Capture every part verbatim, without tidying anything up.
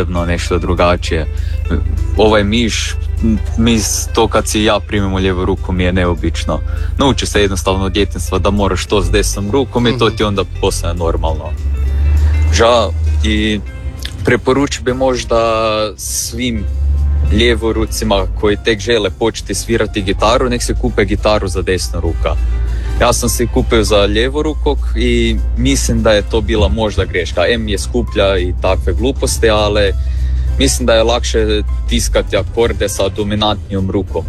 posebno, nešto drugačije. Ovaj miš, mi to kad si ja primim u lijevu ruku mi je neobično. Nauči se jednostavno od djetinjstva da moraš to s desnom rukom i to ti onda postane normalno. Žao, i preporučio bi možda svim lijevorucima koji tek žele početi svirati gitaru, nek se kupe gitaru za desnu ruka. Ja sam se kupio za ljevorukog i mislim da je to bila možda greška. M je skuplja i takve gluposti, ali mislim da je lakše tiskati akorde sa dominantnijom rukom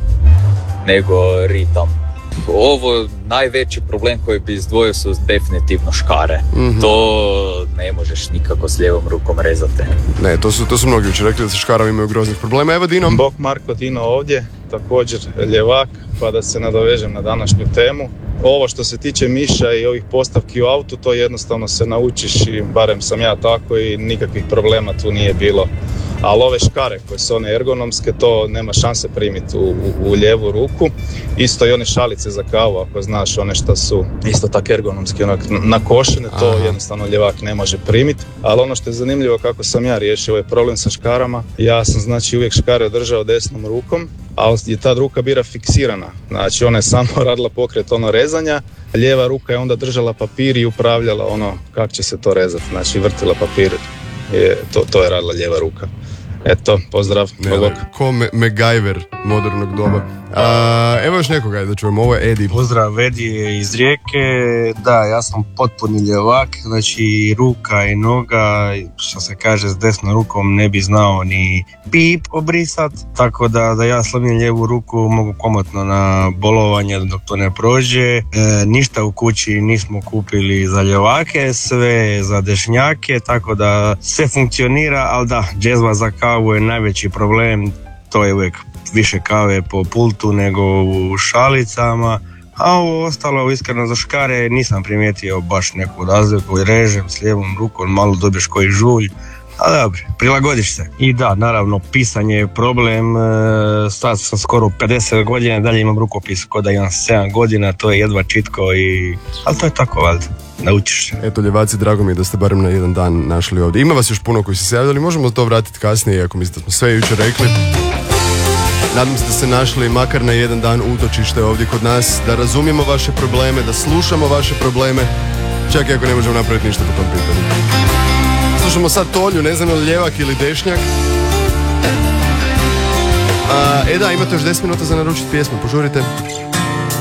nego ritam. Ovo najveći problem koji bi izdvojio su definitivno škare. Mm-hmm. To ne možeš nikako s lijevom rukom rezati. Ne, to su, to su mnogi uči rekli da se škarama imaju groznih problema. Evo Dino. Bog Marko, Dino ovdje, također ljevak, pa da se nadovežem na današnju temu. Ovo što se tiče miša i ovih postavki u autu, to jednostavno se naučiš i barem sam ja tako i nikakvih problema tu nije bilo. Ali ove škare koje su one ergonomske, to nema šanse primiti u, u, u lijevu ruku. Isto i one šalice za kavu, ako znaš, one što su isto tako ergonomski onak nakošene, to Aha. jednostavno ljevak ne može primiti. Ali ono što je zanimljivo kako sam ja riješio ovaj problem sa škarama, ja sam znači uvijek škare držao desnom rukom, ali je ta ruka bila fiksirana. Znači ona je samo radila pokret ono rezanja, lijeva ruka je onda držala papir i upravljala ono kako će se to rezati. Znači vrtila papir, je, to, to je radila lijeva ruka. Eto, pozdrav. Ne, ko me, MacGyver modernog doba. A, evo još nekoga da čujemo, ovo je Edi. Pozdrav, Edi je iz Rijeke. Da, ja sam potpuni ljevak, znači ruka i noga, što se kaže s desnom rukom ne bi znao ni pip obrisat, tako da, da ja slomim lijevu ruku mogu komotno na bolovanje dok to ne prođe. E, ništa u kući nismo kupili za ljevake, sve za dešnjake, tako da sve funkcionira, ali da, džezva za kavu je najveći problem, to je uvijek više kave po pultu nego u šalicama, a ovo ostalo iskreno za škare nisam primijetio baš neku razliku, režem s lijevom rukom, malo dobiješ koji žulj, a dobro, prilagodiš se. I da, naravno, pisanje je problem, sad sam skoro pedeset godina, dalje imam rukopis kod da imam sedam godina, to je jedva čitko, i... ali to je tako, valjda. Naučiš se. Eto, ljevaci, drago mi je da ste barem na jedan dan našli ovdje. Ima vas još puno koji su se javljali, možemo to vratiti kasnije, ako mislite da smo sve jučer rekli. Nadam se da ste našli makar na jedan dan utočište ovdje kod nas, da razumijemo vaše probleme, da slušamo vaše probleme, čak i ako ne možemo napraviti ništa po tom pitanju. Slušamo sad Tolju, ne znam je li ljevak ili dešnjak. A, e da, imate još deset minuta za naručiti pjesmu, požurite.